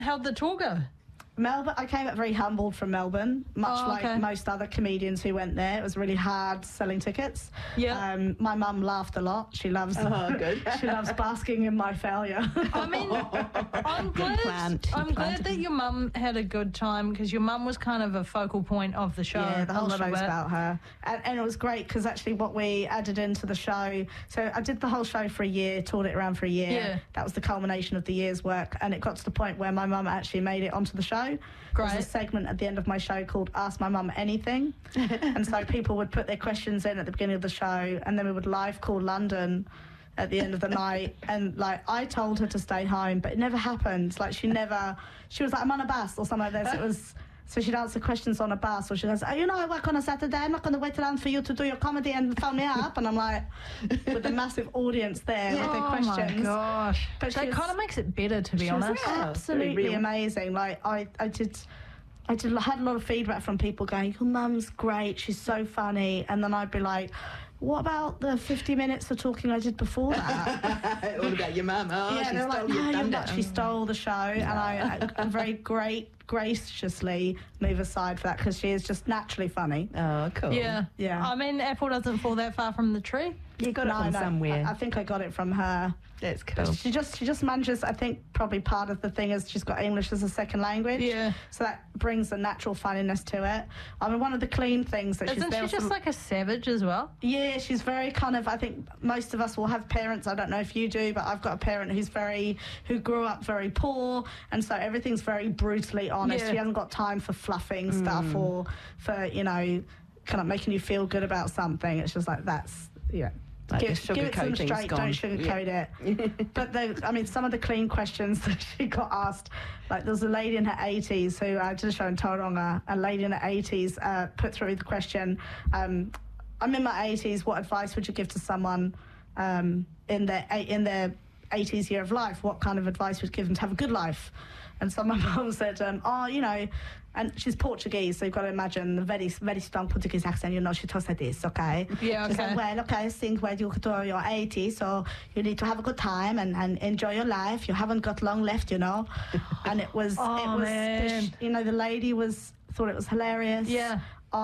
How'd the tour go? Melbourne, I came up very humbled from Melbourne, much like most other comedians who went there. It was really hard selling tickets. Yeah. My mum laughed a lot. She loves she loves basking in my failure. I mean, I'm glad that your mum had a good time, because your mum was kind of a focal point of the show. Yeah, the whole show's bit about her. And it was great because actually what we added into the show, so I did the whole show for a year, toured it around for a year. Yeah. That was the culmination of the year's work, and it got to the point where my mum actually made it onto the show. Great. There's a segment at the end of my show called Ask My Mum Anything. And so people would put their questions in at the beginning of the show, and then we would live call London at the end of the night. And like, I told her to stay home, but it never happened. Like, she was like, I'm on a bus or something like this. So she'd answer questions on a bus, or she goes, oh, I work on a Saturday. I'm not going to wait around for you to do your comedy and phone me up. And I'm like, with a massive audience there with their questions. Oh, my gosh. But that kind of makes it better, to be honest. Absolutely amazing. Like, I had a lot of feedback from people going, your mum's great, she's so funny. And then I'd be like, what about the 50 minutes of talking I did before that? All about your mum. Oh, yeah, they're like, no, she stole the show. And I'm very graciously move aside for that, because she is just naturally funny. Oh, cool. Yeah. Yeah. I mean, apple doesn't fall that far from the tree. You got it from somewhere. I think I got it from her. That's cool. She just manages, I think probably part of the thing is she's got English as a second language. Yeah. So that brings a natural funniness to it. I mean, one of the clean things that Isn't she just like a savage as well? Yeah, she's very kind of, I think most of us will have parents, I don't know if you do, but I've got a parent who grew up very poor, and so everything's very brutally honest. Yeah. She hasn't got time for fluffing stuff or for, kind of making you feel good about something. It's just like, that's, Like give it to them straight, don't sugarcoat it. But some of the clean questions that she got asked, like there was a lady in her 80s who I did a show in Tauranga, a lady in her 80s put through the question, I'm in my 80s, what advice would you give to someone in their 80s year of life? What kind of advice would you give them to have a good life? And so my mum said, and she's Portuguese, so you've got to imagine the very, very strong Portuguese accent, she talks like this, okay? Yeah, okay. She said, well, okay, I think when you're 80, so you need to have a good time and enjoy your life. You haven't got long left, And it was, man. the lady thought it was hilarious. Yeah.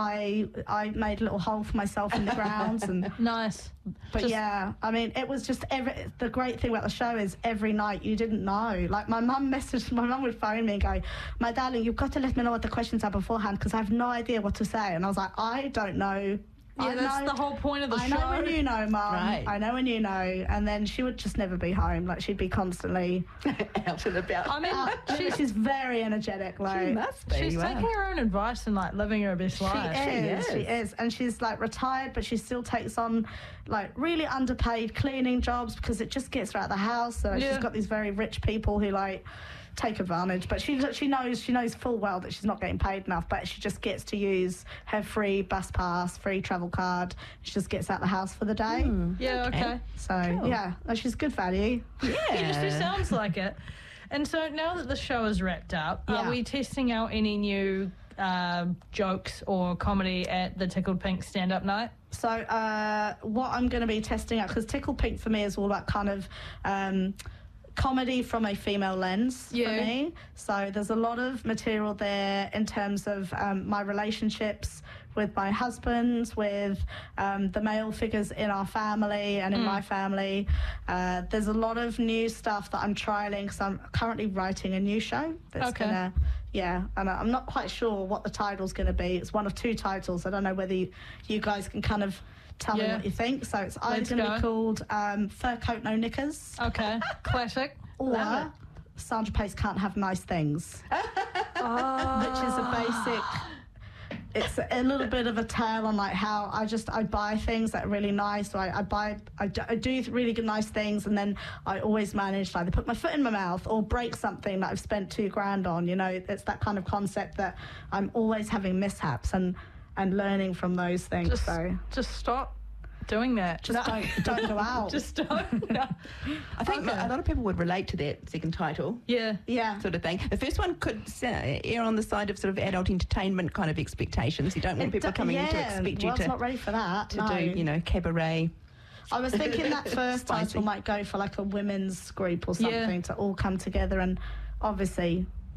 I made a little hole for myself in the ground. And nice. But it was just the great thing about the show is every night you didn't know. Like my mum would phone me and go, my darling, you've got to let me know what the questions are beforehand, because I have no idea what to say. And I was like, I don't know. Yeah, that's the whole point of the show. I know when you know, Mum. Right. I know when you know. And then she would just never be home. Like, she'd be constantly out and about. I mean, she's very energetic. Like, she must be. She's taking her own advice and, like, living her best life. She is. And she's, like, retired, but she still takes on, like, really underpaid cleaning jobs because it just gets her out of the house. So she's got these very rich people who, like, take advantage, but she knows full well that she's not getting paid enough, but she just gets to use her free bus pass, free travel card. She just gets out the house for the day. Yeah, okay. So cool. She's good value. Yeah, she sounds like it. And so now that the show is wrapped up, are we testing out any new jokes or comedy at the Tickled Pink stand-up night? So what I'm going to be testing out, because Tickled Pink for me is all about kind of comedy from a female lens for me. So there's a lot of material there in terms of my relationships with my husband, with the male figures in our family and in my family. There's a lot of new stuff that I'm trialing because I'm currently writing a new show that's gonna, and I'm not quite sure what the title's going to be. It's one of two titles. I don't know whether you guys can kind of tell me what you think. So it's either going to be called Fur Coat No Knickers. Okay, classic. Or Sandra Pace Can't Have Nice Things. Which is a basic... It's a little bit of a tale on like how I buy things that are really nice. So I do really good nice things, and then I always manage to either put my foot in my mouth or break something that I've spent $2,000 on. It's that kind of concept that I'm always having mishaps and learning from those things. Just stop doing that. Just don't go out. Just don't. No. I think a lot of people would relate to that second title. Yeah. Sort of thing. The first one could err on the side of sort of adult entertainment kind of expectations. You don't want people coming in to expect you to... not ready for that. Do, cabaret. I was thinking that first title might go for like a women's group or something to all come together, and obviously